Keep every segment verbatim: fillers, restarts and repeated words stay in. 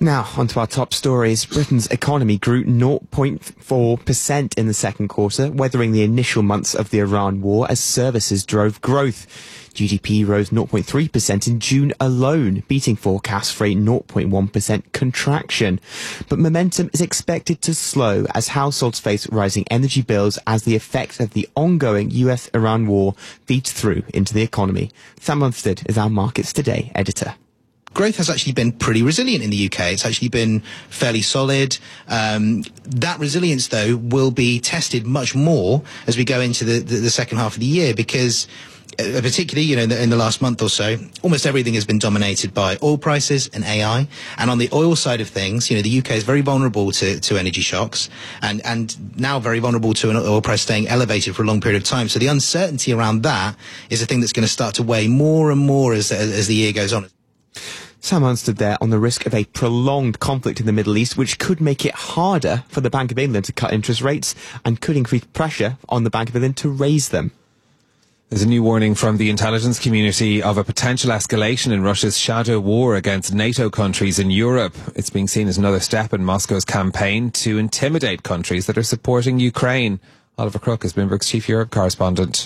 Now, onto our top stories. Britain's economy grew zero point four percent in the second quarter, weathering the initial months of the Iran war as services drove growth. G D P rose zero point three percent in June alone, beating forecasts for a zero point one percent contraction. But momentum is expected to slow as households face rising energy bills as the effect of the ongoing U S Iran war feeds through into the economy. Sam Munstead is our Markets Today editor. Growth has actually been pretty resilient in the U K. It's actually been fairly solid. Um, that resilience, though, will be tested much more as we go into the, the, the second half of the year because, uh, particularly, you know, in the, in the last month or so, almost everything has been dominated by oil prices and A I. And on the oil side of things, you know, the U K is very vulnerable to, to energy shocks and, and now very vulnerable to an oil price staying elevated for a long period of time. So the uncertainty around that is a thing that's going to start to weigh more and more as, as, as the year goes on. Sam Munstead there on the risk of a prolonged conflict in the Middle East, which could make it harder for the Bank of England to cut interest rates and could increase pressure on the Bank of England to raise them. There's a new warning from the intelligence community of a potential escalation in Russia's shadow war against NATO countries in Europe. It's being seen as another step in Moscow's campaign to intimidate countries that are supporting Ukraine. Oliver Crook is Bloomberg's chief Europe correspondent.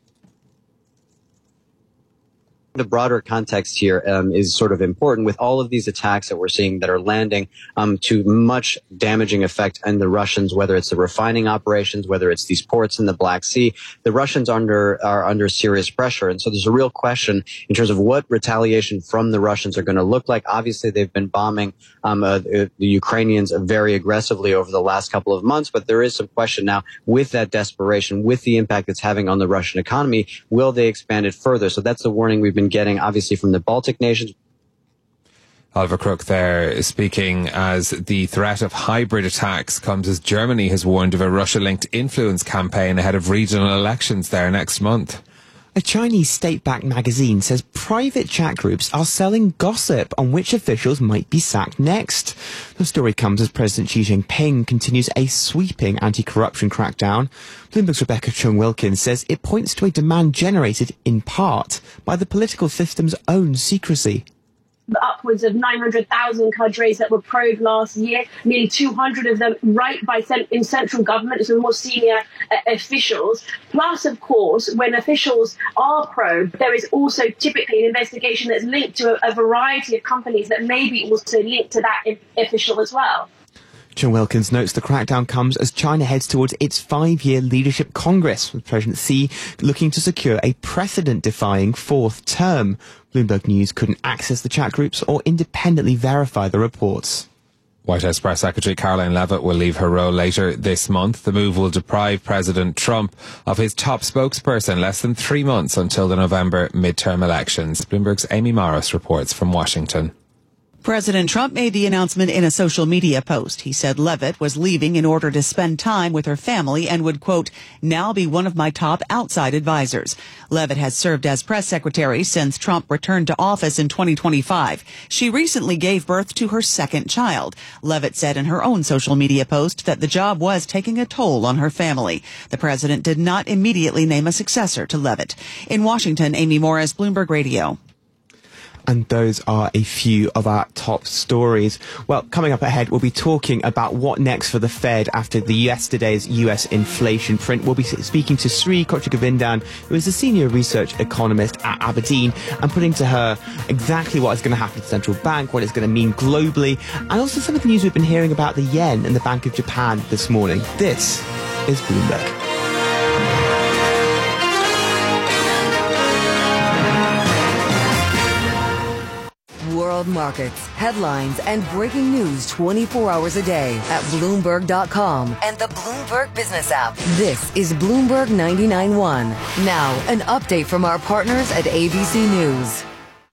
The broader context here um, is sort of important with all of these attacks that we're seeing that are landing um, to much damaging effect on the Russians, whether it's the refining operations, whether it's these ports in the Black Sea. The Russians under are under serious pressure. And so there's a real question in terms of what retaliation from the Russians are going to look like. Obviously, they've been bombing um, uh, the Ukrainians very aggressively over the last couple of months. But there is some question now with that desperation, with the impact it's having on the Russian economy. Will they expand it further? So that's the warning we've been getting, obviously, from the Baltic nations. Oliver Crook there speaking as the threat of hybrid attacks comes as Germany has warned of a Russia-linked influence campaign ahead of regional elections there next month. A Chinese state-backed magazine says private chat groups are selling gossip on which officials might be sacked next. The story comes as President Xi Jinping continues a sweeping anti-corruption crackdown. Bloomberg's Rebecca Chung-Wilkins says it points to a demand generated, in part, by the political system's own secrecy. Upwards of nine hundred thousand cadres that were probed last year, nearly two hundred of them right by cent- in central government, so more senior uh, officials. Plus, of course, when officials are probed, there is also typically an investigation that's linked to a, a variety of companies that may be also linked to that I- official as well. Chung-Wilkins notes the crackdown comes as China heads towards its five-year leadership congress, with President Xi looking to secure a precedent-defying fourth term. Bloomberg News couldn't access the chat groups or independently verify the reports. White House Press Secretary Caroline Leavitt will leave her role later this month. The move will deprive President Trump of his top spokesperson less than three months until the November midterm elections. Bloomberg's Amy Morris reports from Washington. President Trump made the announcement in a social media post. He said Leavitt was leaving in order to spend time with her family and would, quote, now be one of my top outside advisors. Leavitt has served as press secretary since Trump returned to office in twenty twenty-five. She recently gave birth to her second child. Leavitt said in her own social media post that the job was taking a toll on her family. The president did not immediately name a successor to Leavitt. In Washington, Amy Morris, Bloomberg Radio. And those are a few of our top stories. Well, coming up ahead, we'll be talking about what next for the Fed after the yesterday's U S inflation print. We'll be speaking to Sri Kochagovindan, who is a senior research economist at Aberdeen, and putting to her exactly what is going to happen to the central bank, what it's going to mean globally, and also some of the news we've been hearing about the yen and the Bank of Japan this morning. This is Bloomberg. World markets, headlines, and breaking news twenty-four hours a day at Bloomberg dot com and the Bloomberg Business app. This is Bloomberg ninety-nine point one. Now, an update from our partners at A B C News.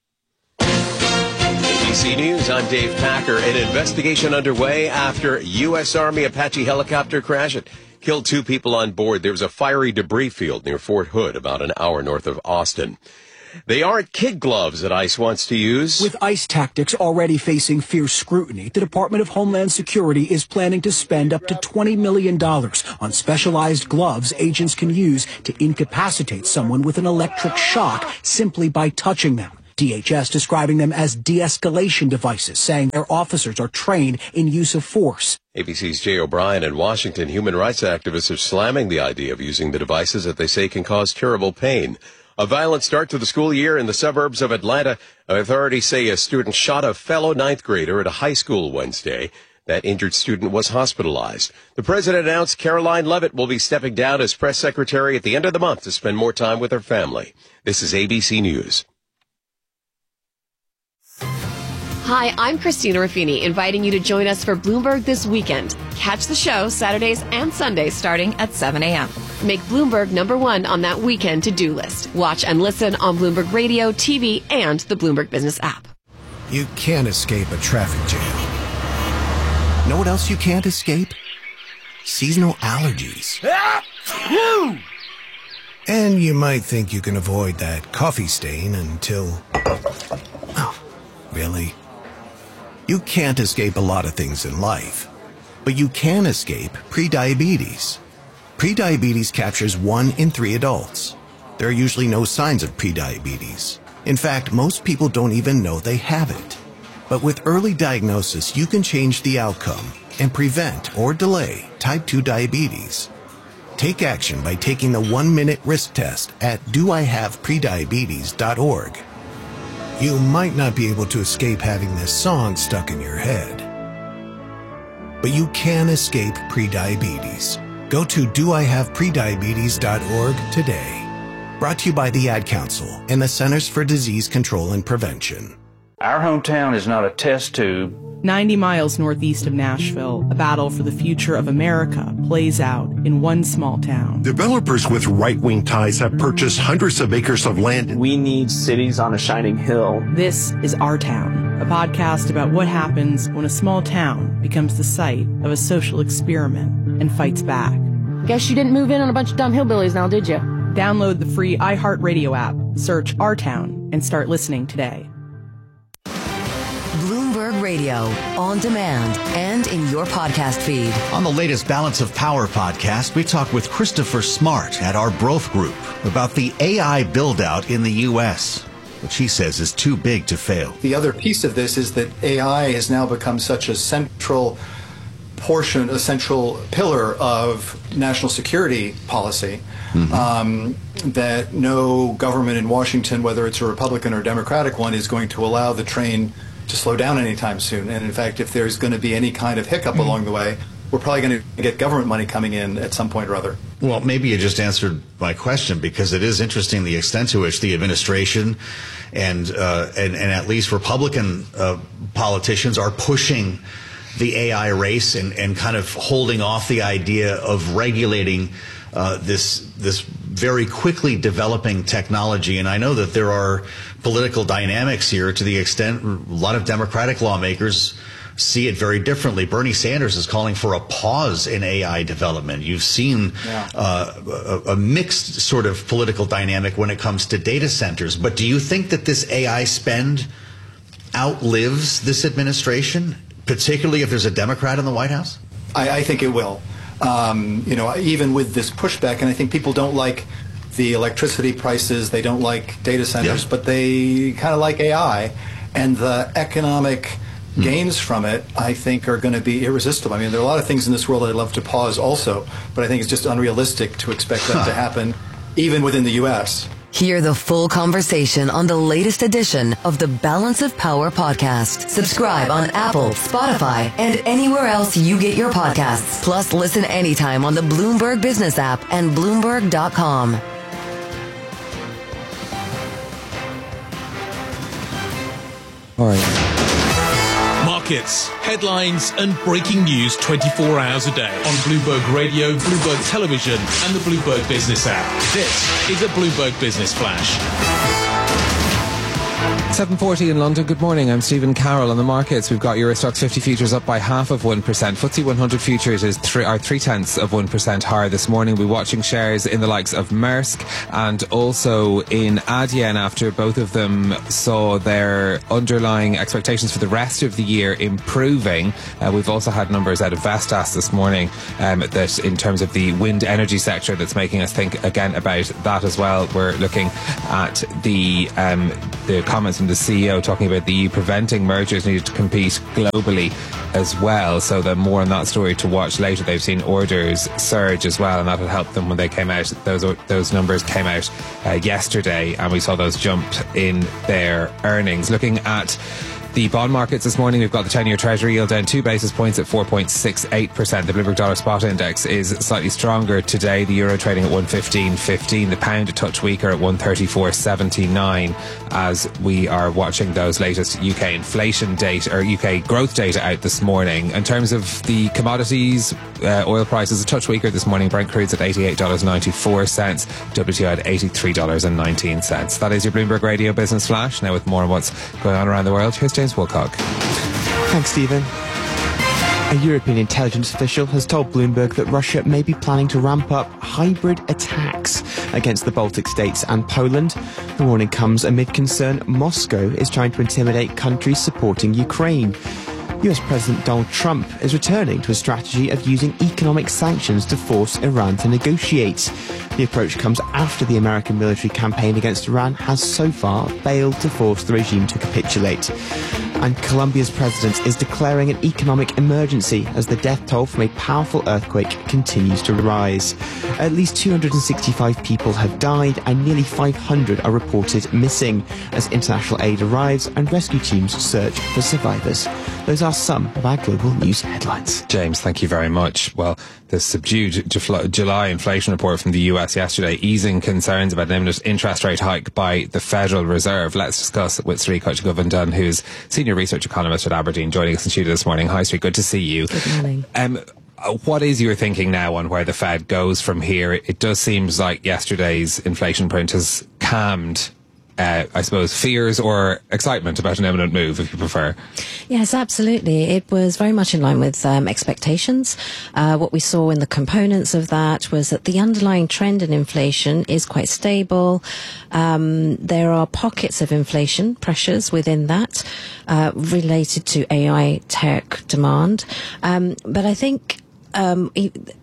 A B C News, I'm Dave Packer. An investigation underway after U S Army Apache helicopter crash. It killed two people on board. There was a fiery debris field near Fort Hood, about an hour north of Austin. They aren't kid gloves that ICE wants to use. With ICE tactics already facing fierce scrutiny, the Department of Homeland Security is planning to spend up to twenty million dollars on specialized gloves agents can use to incapacitate someone with an electric shock simply by touching them. D H S describing them as de-escalation devices, saying their officers are trained in use of force. A B C's Jay O'Brien. In Washington, human rights activists are slamming the idea of using the devices that they say can cause terrible pain. A violent start to the school year in the suburbs of Atlanta. Authorities say a student shot a fellow ninth grader at a high school Wednesday. That injured student was hospitalized. The president announced Caroline Leavitt will be stepping down as press secretary at the end of the month to spend more time with her family. This is A B C News. Hi, I'm Christina Ruffini, inviting you to join us for Bloomberg This Weekend. Catch the show Saturdays and Sundays starting at seven a.m. Make Bloomberg number one on that weekend to-do list. Watch and listen on Bloomberg Radio, T V, and the Bloomberg Business app. You can't escape a traffic jam. Know what else you can't escape? Seasonal allergies. And you might think you can avoid that coffee stain until... Oh, really? You can't escape a lot of things in life, but you can escape prediabetes. Prediabetes captures one in three adults. There are usually no signs of prediabetes. In fact, most people don't even know they have it. But with early diagnosis, you can change the outcome and prevent or delay type two diabetes. Take action by taking the one-minute risk test at do I have prediabetes dot org. You might not be able to escape having this song stuck in your head, but you can escape prediabetes. Go to do I have prediabetes dot org today. Brought to you by the Ad Council and the Centers for Disease Control and Prevention. Our hometown is not a test tube. ninety miles northeast of Nashville, a battle for the future of America plays out in one small town. Developers with right-wing ties have purchased hundreds of acres of land. We need cities on a shining hill. This is Our Town, a podcast about what happens when a small town becomes the site of a social experiment and fights back. Guess you didn't move in on a bunch of dumb hillbillies now, did you? Download the free iHeartRadio app, search Our Town, and start listening today. Bloomberg Radio, on demand and in your podcast feed. On the latest Balance of Power podcast, we talk with Christopher Smart at our Broth Group about the A I build-out in the U S, which he says is too big to fail. The other piece of this is that A I has now become such a central portion, a central pillar of national security policy, mm-hmm. um, that no government in Washington, whether it's a Republican or Democratic one, is going to allow the train to slow down anytime soon. And in fact, if there's going to be any kind of hiccup mm-hmm. along the way, we're probably going to get government money coming in at some point or other. Well, maybe you just answered my question, because it is interesting the extent to which the administration and uh, and, and at least Republican uh, politicians are pushing the A I race and, and kind of holding off the idea of regulating uh, this this very quickly developing technology. And I know that there are political dynamics here to the extent a lot of Democratic lawmakers see it very differently. Bernie Sanders is calling for a pause in A I development. You've seen yeah. uh, a, a mixed sort of political dynamic when it comes to data centers. But do you think that this A I spend outlives this administration, particularly if there's a Democrat in the White House? I, I think it will. Um, you know, even with this pushback, and I think people don't like the electricity prices, they don't like data centers, yeah. but they kind of like A I, and the economic mm. gains from it, I think, are going to be irresistible. I mean, there are a lot of things in this world I'd love to pause also, but I think it's just unrealistic to expect that to happen, even within the U S Hear the full conversation on the latest edition of the Balance of Power podcast. Subscribe on Apple, Spotify, and anywhere else you get your podcasts. Plus, listen anytime on the Bloomberg Business app and Bloomberg dot com. All right. Markets, headlines, and breaking news twenty-four hours a day on Bloomberg Radio, Bloomberg Television, and the Bloomberg Business app. This is a Bloomberg Business Flash. seven forty in London. Good morning. I'm Stephen Carroll. On the markets, we've got Euro Stoxx fifty futures up by half of one percent. F T S E one hundred futures is three, are three-tenths of one percent higher this morning. We're watching shares in the likes of Maersk and also in Adyen after both of them saw their underlying expectations for the rest of the year improving. Uh, we've also had numbers out of Vestas this morning um, that in terms of the wind energy sector that's making us think again about that as well. We're looking at the um, the comments from the C E O talking about the E U preventing mergers needed to compete globally as well. So then more on that story to watch later. They've seen orders surge as well, and that will help them when they came out. Those those numbers came out uh, yesterday, and we saw those jump in their earnings. Looking at the bond markets this morning, we've got the ten-year Treasury yield down two basis points at four point six eight percent. The Bloomberg Dollar Spot Index is slightly stronger today. The euro trading at one fifteen fifteen. The pound a touch weaker at one thirty-four seventy-nine as we are watching those latest U K inflation data, or U K growth data out this morning. In terms of the commodities, uh, oil prices a touch weaker this morning. Brent crude's at eighty-eight dollars and ninety-four cents. W T I at eighty-three dollars and nineteen cents. That is your Bloomberg Radio Business Flash. Now with more on what's going on around the world, here's James Wilcock. Thanks, Stephen. A European intelligence official has told Bloomberg that Russia may be planning to ramp up hybrid attacks against the Baltic states and Poland. The warning comes amid concern Moscow is trying to intimidate countries supporting Ukraine. U S President Donald Trump is returning to a strategy of using economic sanctions to force Iran to negotiate. The approach comes after the American military campaign against Iran has so far failed to force the regime to capitulate. And Colombia's president is declaring an economic emergency as the death toll from a powerful earthquake continues to rise. At least two hundred sixty-five people have died and nearly five hundred are reported missing as international aid arrives and rescue teams search for survivors. Those are some of our global news headlines. James, thank you very much. Well, the subdued July inflation report from the U S yesterday easing concerns about an imminent interest rate hike by the Federal Reserve. Let's discuss it with Sri Kochagovindan, who's senior research economist at Aberdeen, joining us in studio this morning. Hi, Sri, good to see you. Good morning. Um, what is your thinking now on where the Fed goes from here? It does seem like yesterday's inflation print has calmed Uh, I suppose, fears or excitement about an imminent move, if you prefer. Yes, absolutely. It was very much in line with um, expectations. Uh, what we saw in the components of that was that the underlying trend in inflation is quite stable. Um, there are pockets of inflation pressures within that uh, related to A I tech demand. Um, but I think Um,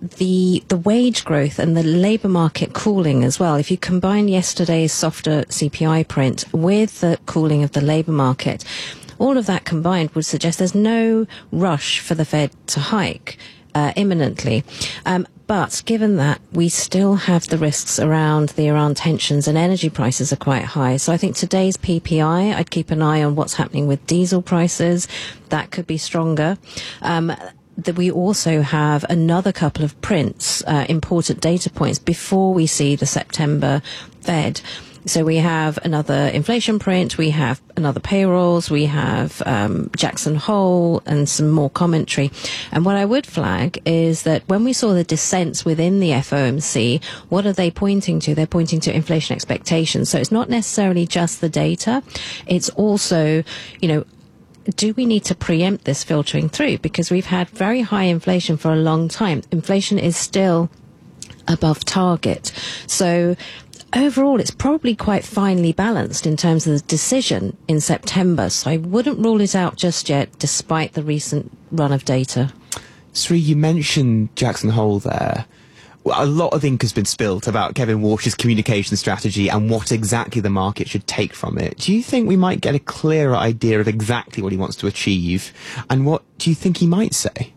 the the wage growth and the labour market cooling as well. If you combine yesterday's softer C P I print with the cooling of the labour market, all of that combined would suggest there's no rush for the Fed to hike uh, imminently. Um, but given that, we still have the risks around the Iran tensions and energy prices are quite high. So I think today's P P I, I'd keep an eye on what's happening with diesel prices. That could be stronger. Um, that we also have another couple of prints, uh, important data points before we see the September Fed. So we have another inflation print, we have another payrolls, we have um, Jackson Hole and some more commentary. And what I would flag is that when we saw the dissents within the F O M C, what are they pointing to? They're pointing to inflation expectations. So it's not necessarily just the data. It's also, you know, do we need to preempt this filtering through? Because we've had very high inflation for a long time. Inflation is still above target. So overall, it's probably quite finely balanced in terms of the decision in September. So I wouldn't rule it out just yet, despite the recent run of data. Sri, you mentioned Jackson Hole there. A lot of ink has been spilt about Kevin Walsh's communication strategy and what exactly the market should take from it. Do you think we might get a clearer idea of exactly what he wants to achieve? And what do you think he might say?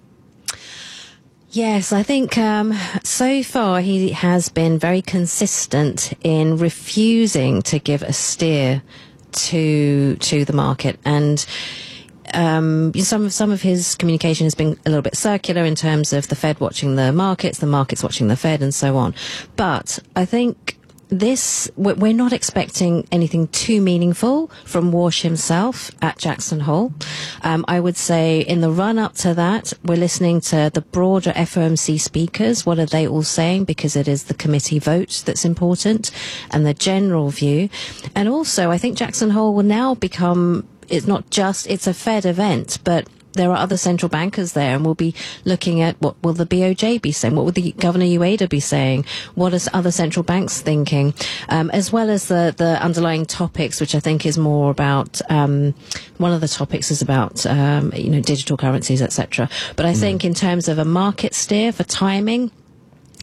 Yes, I think um, so far he has been very consistent in refusing to give a steer to to the market. And Um, some of some of his communication has been a little bit circular in terms of the Fed watching the markets, the markets watching the Fed, and so on. But I think this, we're not expecting anything too meaningful from Walsh himself at Jackson Hole. Um, I would say in the run up to that, we're listening to the broader F O M C speakers. What are they all saying? Because it is the committee vote that's important and the general view. And also, I think Jackson Hole will now become, it's not just, it's a Fed event, but there are other central bankers there, and we'll be looking at what will the B O J be saying, what will the Governor Ueda be saying, what are other central banks thinking, um, as well as the, the underlying topics, which I think is more about, um, one of the topics is about, um, you know, digital currencies, et cetera. But I mm. think in terms of a market steer for timing,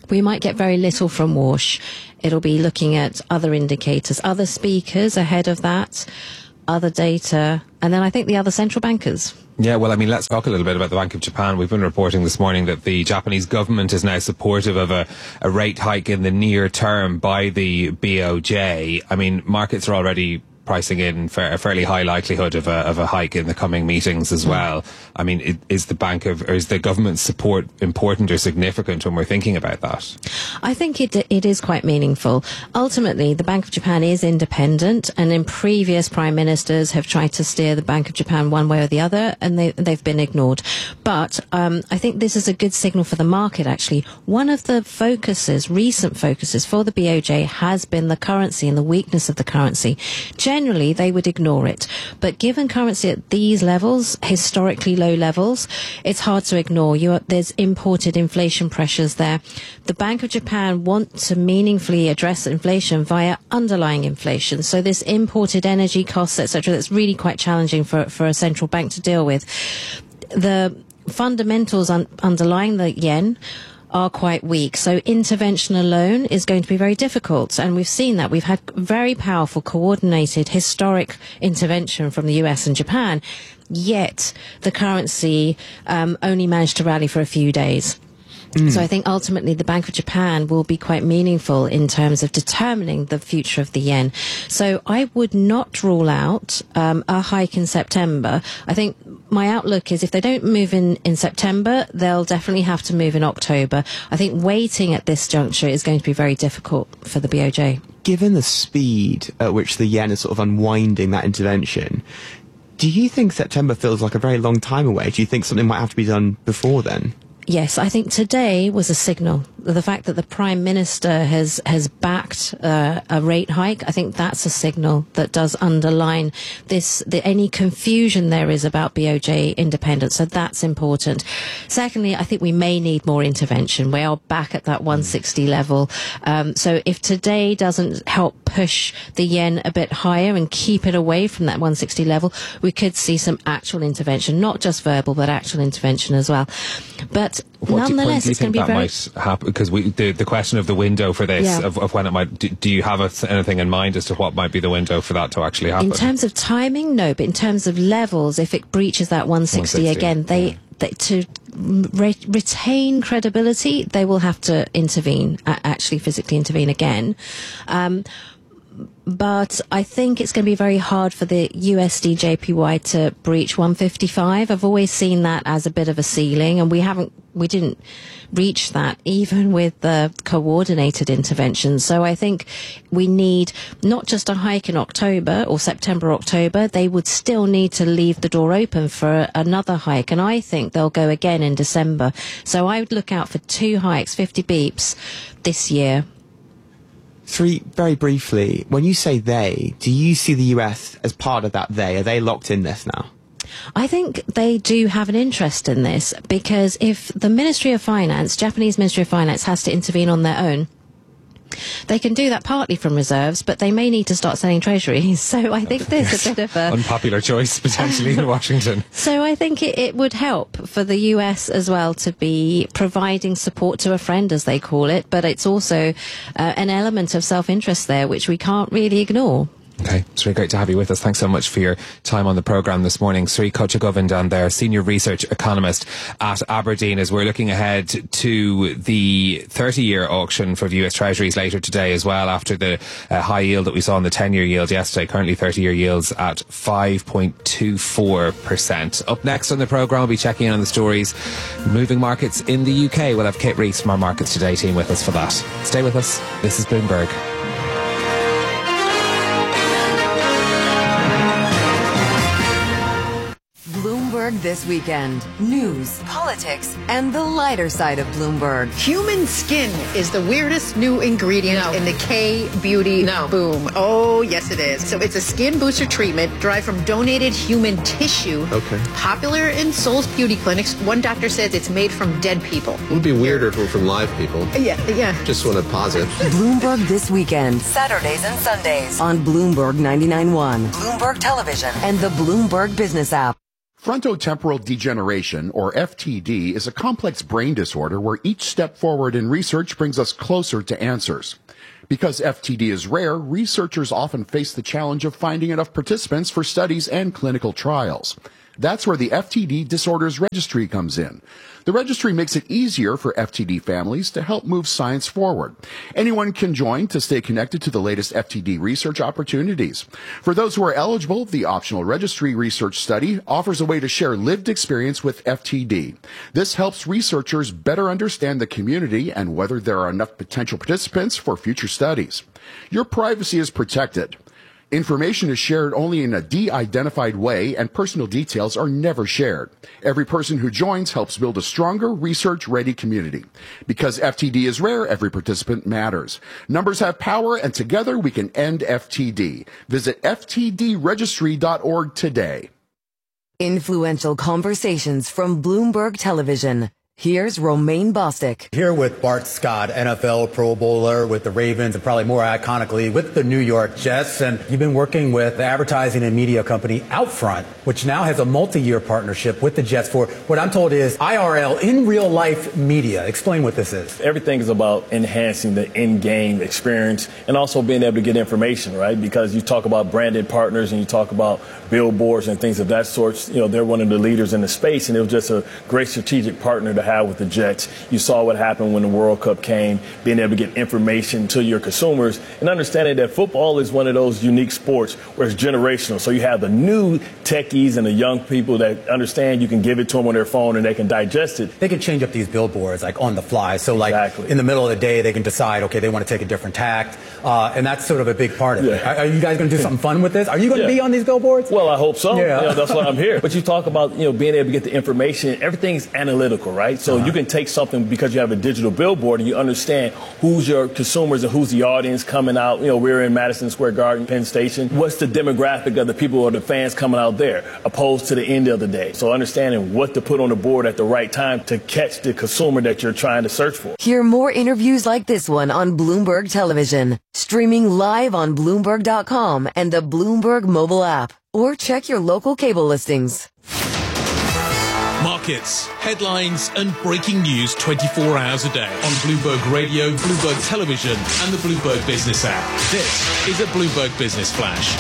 we might get very little from Warsh. It'll be looking at other indicators, other speakers ahead of that, other data, and then I think the other central bankers. Yeah, well, I mean, let's talk a little bit about the Bank of Japan. We've been reporting this morning that the Japanese government is now supportive of a, a rate hike in the near term by the B O J. I mean, markets are already pricing in fa- a fairly high likelihood of a, of a hike in the coming meetings as well. I mean, it, is the bank of, or is the government's support important or significant when we're thinking about that? I think it it is quite meaningful. Ultimately, the Bank of Japan is independent, and in previous prime ministers have tried to steer the Bank of Japan one way or the other, and they, they've been ignored. But um, I think this is a good signal for the market, actually. One of the focuses, recent focuses for the B O J has been the currency and the weakness of the currency. Generally, they would ignore it. But given currency at these levels, historically low levels, it's hard to ignore. You are, there's imported inflation pressures there. The Bank of Japan wants to meaningfully address inflation via underlying inflation. So this imported energy costs, et cetera, that's really quite challenging for, for a central bank to deal with. The fundamentals un- underlying the yen are quite weak. So intervention alone is going to be very difficult. And we've seen that. We've had very powerful, coordinated, historic intervention from the U S and Japan. Yet the currency um, only managed to rally for a few days. Mm. So I think ultimately the Bank of Japan will be quite meaningful in terms of determining the future of the yen. So I would not rule out um, a hike in September. I think my outlook is if they don't move in, in September, they'll definitely have to move in October. I think waiting at this juncture is going to be very difficult for the B O J. Given the speed at which the yen is sort of unwinding that intervention, do you think September feels like a very long time away? Do you think something might have to be done before then? Yes, I think today was a signal. The fact that the Prime Minister has, has backed uh, a rate hike, I think that's a signal that does underline this, the, any confusion there is about B O J independence. So that's important. Secondly, I think we may need more intervention. We are back at that one sixty level. Um, so if today doesn't help push the yen a bit higher and keep it away from that one sixty level, we could see some actual intervention, not just verbal, but actual intervention as well. But What nonetheless, do, it's going to be that very... might happen? Because we, the, the question of the window for this, Yeah. of, of when it might, do, do you have a, anything in mind as to what might be the window for that to actually happen? In terms of timing, no, but in terms of levels, if it breaches that one sixty, one sixty, again, they, yeah. they to re- retain credibility, they will have to intervene, uh, actually physically intervene again. Um, but I think it's going to be very hard for the U S D J P Y to breach one fifty-five. I've always seen that as a bit of a ceiling, and we haven't, we didn't reach that even with the coordinated intervention. So I think we need not just a hike in October or September, October. They would still need to leave the door open for another hike, and I think they'll go again in December. So I would look out for two hikes, fifty beeps this year. Three, very briefly, when you say they, do you see the U S as part of that they? Are they locked in this now? I think they do have an interest in this, because if the Ministry of Finance, Japanese Ministry of Finance, has to intervene on their own, they can do that partly from reserves, but they may need to start selling treasuries. So I think there's yes. a bit of a... unpopular choice, potentially, in Washington. So I think it, it would help for the U S as well to be providing support to a friend, as they call it, but it's also uh, an element of self-interest there, which we can't really ignore. Okay, it's really great to have you with us. Thanks so much for your time on the programme this morning. Sri Kochagovindan there, Senior Research Economist at Aberdeen, as we're looking ahead to the thirty-year auction for the U S Treasuries later today as well, after the uh, high yield that we saw in the ten-year yield yesterday. Currently thirty-year yields at five point two four percent. Up next on the programme, we'll be checking in on the stories moving markets in the U K. We'll have Kate Rees from our Markets Today team with us for that. Stay with us. This is Bloomberg. This weekend. News, politics, and the lighter side of Bloomberg. Human skin is the weirdest new ingredient no. in the K-beauty no. boom. Oh, yes it is. So it's a skin booster treatment derived from donated human tissue. Okay. Popular in Seoul's beauty clinics. One doctor says it's made from dead people. It would be weirder if it were from live people. Yeah, yeah. Just want to pause it. Bloomberg This Weekend. Saturdays and Sundays on Bloomberg ninety-nine point one, Bloomberg Television, and the Bloomberg Business app. Frontotemporal degeneration, or F T D, is a complex brain disorder where each step forward in research brings us closer to answers. Because F T D is rare, researchers often face the challenge of finding enough participants for studies and clinical trials. That's where the F T D Disorders Registry comes in. The registry makes it easier for F T D families to help move science forward. Anyone can join to stay connected to the latest F T D research opportunities. For those who are eligible, the optional registry research study offers a way to share lived experience with F T D. This helps researchers better understand the community and whether there are enough potential participants for future studies. Your privacy is protected. Information is shared only in a de-identified way, and personal details are never shared. Every person who joins helps build a stronger, research-ready community. Because F T D is rare, every participant matters. Numbers have power, and together we can end F T D. Visit F T D registry dot org today. Influential conversations from Bloomberg Television. Here's Romaine Bostick. Here with Bart Scott, N F L Pro Bowler with the Ravens, and probably more iconically with the New York Jets. And you've been working with the advertising and media company Outfront, which now has a multi-year partnership with the Jets for what I'm told is I R L, in real life media. Explain what this is. Everything is about enhancing the in-game experience and also being able to get information, right? Because you talk about branded partners and you talk about billboards and things of that sort. You know, they're one of the leaders in the space, and it was just a great strategic partner to have with the Jets. You saw what happened when the World Cup came, being able to get information to your consumers and understanding that football is one of those unique sports where it's generational. So you have the new techies and the young people that understand you can give it to them on their phone and they can digest it. They can change up these billboards like on the fly. So like exactly. in the middle of the day, they can decide, okay, they want to take a different tact. Uh, and that's sort of a big part of yeah. it. Are, are you guys going to do something fun with this? Are you going to yeah. be on these billboards? Well, I hope so. Yeah. You know, that's why I'm here. But you talk about, you know, being able to get the information. Everything's analytical, right? So uh-huh. you can take something because you have a digital billboard and you understand who's your consumers and who's the audience coming out. You know, we're in Madison Square Garden, Penn Station. What's the demographic of the people or the fans coming out there opposed to the end of the day? So understanding what to put on the board at the right time to catch the consumer that you're trying to search for. Hear more interviews like this one on Bloomberg Television, streaming live on Bloomberg dot com and the Bloomberg mobile app, or check your local cable listings. Markets, headlines and breaking news twenty-four hours a day on Bloomberg Radio, Bloomberg Television and the Bloomberg Business app. This is a Bloomberg Business Flash.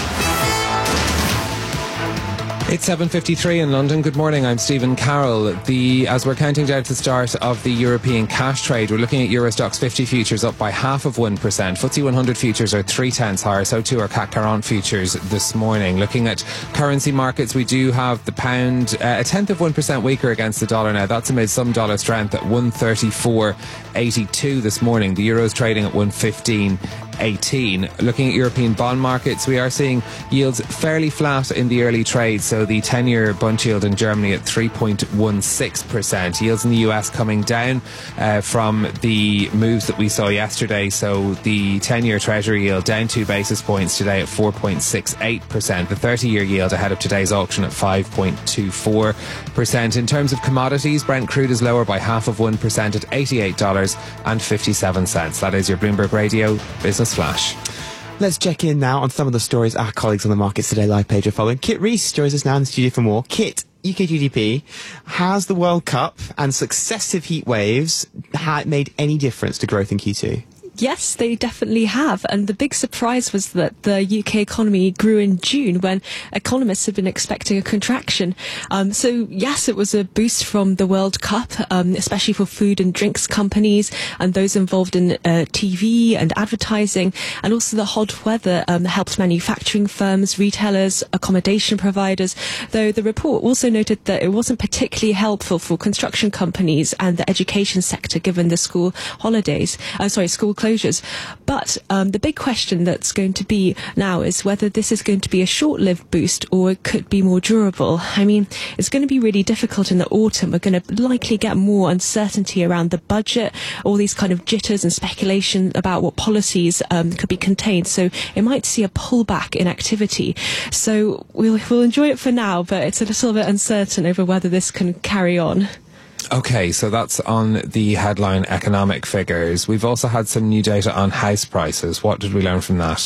It's seven fifty-three in London. Good morning, I'm Stephen Carroll. The, as we're counting down to the start of the European cash trade, we're looking at Euro Stoxx fifty futures up by half of one percent. F T S E one hundred futures are three tenths higher, so too are C A C quarante futures this morning. Looking at currency markets, we do have the pound uh, a tenth of one percent weaker against the dollar now. That's amid some dollar strength at one thirty-four eighty-two this morning. The euro's trading at one fifteen eighteen. Looking at European bond markets, we are seeing yields fairly flat in the early trade. So the ten-year bond yield in Germany at three point one six percent. Yields in the U S coming down uh, from the moves that we saw yesterday. So the ten-year Treasury yield down two basis points today at four point six eight percent. The thirty-year yield ahead of today's auction at five point two four percent. In terms of commodities, Brent crude is lower by half of one percent at eighty-eight dollars and fifty-seven cents. That is your Bloomberg Radio Business Flash. Let's check in now on some of the stories our colleagues on the Markets Today live page are following. Kit Rees joins us now in the studio for more. Kit, U K G D P, has the World Cup and successive heat waves had made any difference to growth in Q two? Yes, they definitely have. And the big surprise was that the U K economy grew in June when economists had been expecting a contraction. Um, so, yes, it was a boost from the World Cup, um, especially for food and drinks companies and those involved in uh, T V and advertising. And also the hot weather um, helped manufacturing firms, retailers, accommodation providers. Though the report also noted that it wasn't particularly helpful for construction companies and the education sector given the school holidays, uh, sorry, school closures. But um, the big question that's going to be now is whether this is going to be a short-lived boost or it could be more durable. I mean, it's going to be really difficult in the autumn. We're going to likely get more uncertainty around the budget, all these kind of jitters and speculation about what policies um, could be contained. So it might see a pullback in activity. So we'll, we'll enjoy it for now, but it's a little bit uncertain over whether this can carry on. Okay, so that's on the headline economic figures. We've also had some new data on house prices. What did we learn from that?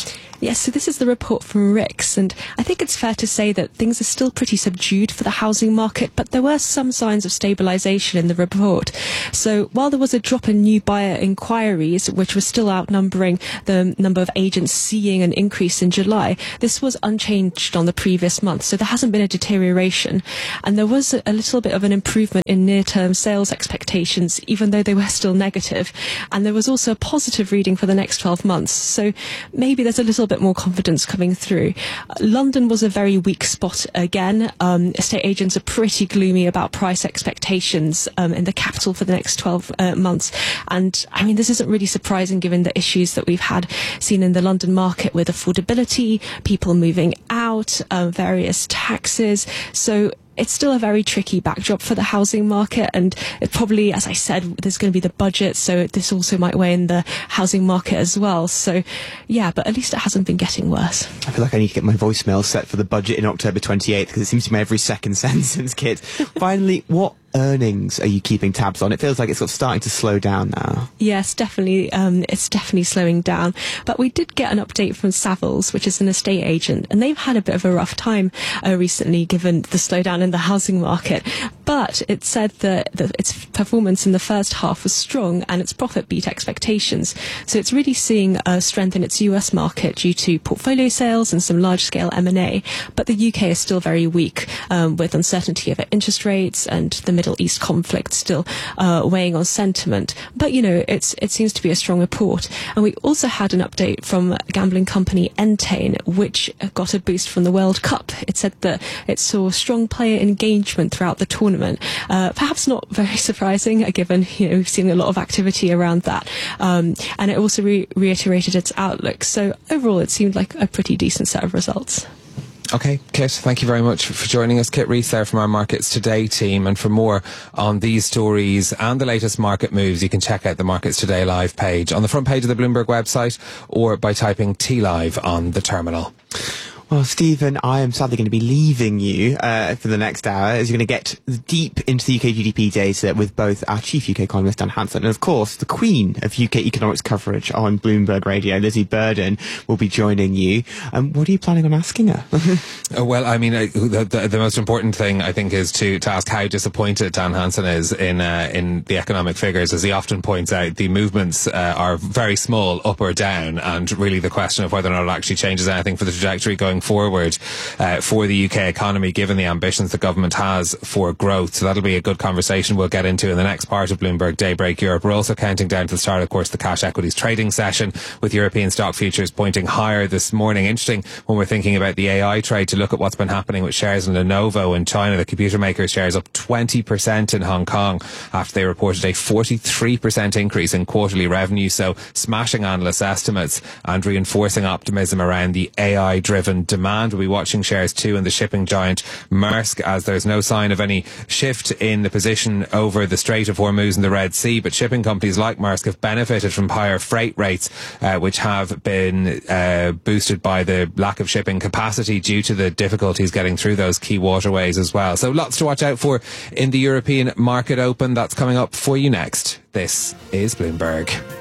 Yes, so this is the report from R I C S, and I think it's fair to say that things are still pretty subdued for the housing market, but there were some signs of stabilisation in the report. So while there was a drop in new buyer inquiries, which was still outnumbering the number of agents seeing an increase in July, this was unchanged on the previous month, so there hasn't been a deterioration. And there was a little bit of an improvement in near-term sales expectations, even though they were still negative. And there was also a positive reading for the next twelve months, so maybe there's a little bit more confidence coming through. Uh, London was a very weak spot again. Um, estate agents are pretty gloomy about price expectations um, in the capital for the next twelve uh, months. And I mean, this isn't really surprising given the issues that we've had seen in the London market with affordability, people moving out, uh, various taxes. So it's still a very tricky backdrop for the housing market, and it probably, as I said, there's going to be the budget, so this also might weigh in the housing market as well. So yeah, but at least it hasn't been getting worse. I feel like I need to get my voicemail set for the budget in October twenty-eighth, because it seems to be my every second sentence, Kit. Finally, what earnings are you keeping tabs on? It feels like it's sort of starting to slow down now. Yes, definitely. Um, it's definitely slowing down. But we did get an update from Savills, which is an estate agent, and they've had a bit of a rough time uh, recently given the slowdown in the housing market. But it said that, that its performance in the first half was strong and its profit beat expectations. So it's really seeing a strength in its U S market due to portfolio sales and some large-scale M and A. But the U K is still very weak, um, with uncertainty over interest rates and the Middle East conflict still uh, weighing on sentiment. But, you know, it's it seems to be a strong report. And we also had an update from gambling company Entain, which got a boost from the World Cup. It said that it saw strong player engagement throughout the tournament. Uh, perhaps not very surprising, given, you know, we've seen a lot of activity around that. Um, and it also re- reiterated its outlook. So overall, it seemed like a pretty decent set of results. Okay, Kit, thank you very much for joining us. Kit Rees there from our Markets Today team. And for more on these stories and the latest market moves, you can check out the Markets Today live page on the front page of the Bloomberg website or by typing T Live on the terminal. Well, Stephen, I am sadly going to be leaving you uh, for the next hour, as you're going to get deep into the U K G D P data with both our chief U K economist, Dan Hanson, and of course, the queen of U K economics coverage on Bloomberg Radio, Lizzie Burden, will be joining you. Um, what are you planning on asking her? uh, well, I mean, uh, the, the, the most important thing, I think, is to, to ask how disappointed Dan Hanson is in uh, in the economic figures. As he often points out, the movements uh, are very small, up or down, and really the question of whether or not it actually changes anything for the trajectory going forward uh, for the U K economy, given the ambitions the government has for growth. So that'll be a good conversation we'll get into in the next part of Bloomberg Daybreak Europe. We're also counting down to the start, of course, the cash equities trading session, with European stock futures pointing higher this morning. Interesting when we're thinking about the A I trade to look at what's been happening with shares in Lenovo in China. The computer maker shares up twenty percent in Hong Kong after they reported a forty-three percent increase in quarterly revenue, so smashing analyst estimates and reinforcing optimism around the A I driven demand. We'll be watching shares too in the shipping giant Maersk, as there's no sign of any shift in the position over the Strait of Hormuz and the Red Sea. But shipping companies like Maersk have benefited from higher freight rates, uh, which have been uh, boosted by the lack of shipping capacity due to the difficulties getting through those key waterways as well. So lots to watch out for in the European market open. That's coming up for you next. This is Bloomberg.